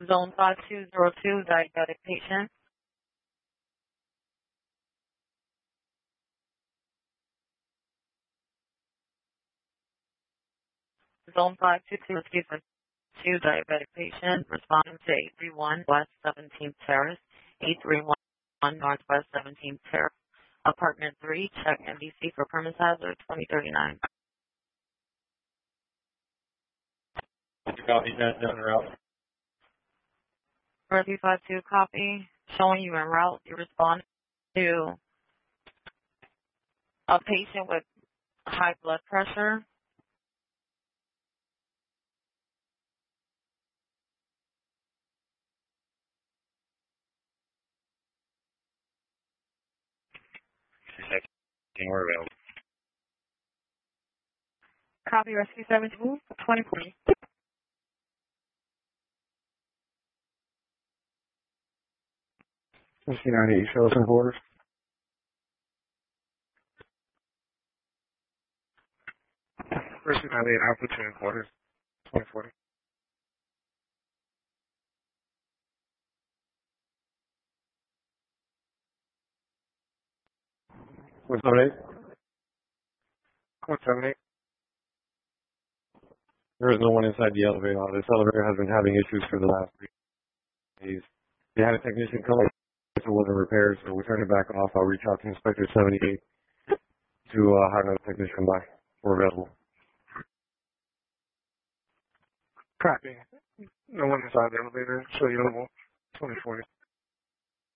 Zone 5202, diabetic patient. Zone 522, excuse me, 2, diabetic patient, responding to 831 West 17th Terrace, 831 Northwest 17th Terrace, apartment 3, check NBC for premise hazard 2039. Copy that down the route. 352 copy, showing you en route. You respond to a patient with high blood pressure. We're available. Copy rescue 72, 2040. C98, show us in quarters. First C98, Alpha 2 in quarters, 2040. What's 78? What's 78? There is no one inside the elevator. This elevator has been having issues for the last 3 days. They had a technician come, it wasn't repaired, so we turned it back off. I'll reach out to Inspector 78 to have another technician by. We're available. Copy. No one inside the elevator, so you don't know. 2040.